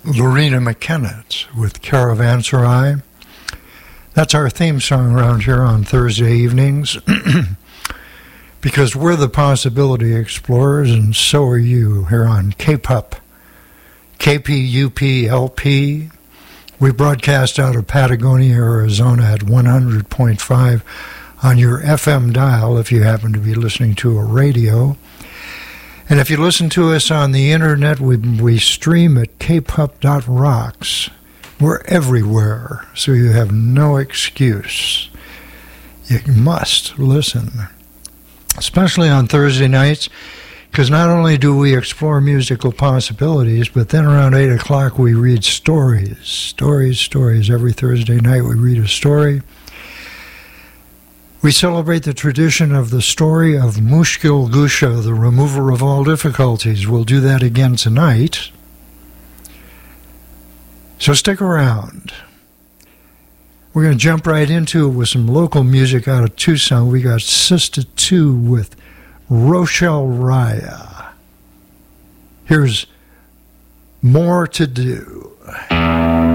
Lorena McKennitt with Caravanserai. That's our theme song around here on Thursday evenings because we're the Possibility Explorers, and so are you here on KPUP, KPUP-LP. We broadcast out of Patagonia, Arizona at 100.5 on your FM dial if you happen to be listening to a radio. And if you listen to us on the internet, we stream at kpup.rocks. We're everywhere, so you have no excuse. You must listen, especially on Thursday nights, because not only do we explore musical possibilities, but then around 8 o'clock we read stories. Every Thursday night we read a story. We celebrate the tradition of the story of Mushkil Gusha, the remover of all difficulties. We'll do that again tonight. So stick around. We're going to jump right into it with some local music out of Tucson. We got Sister 2 with Rochelle Raya. Here's More to Do.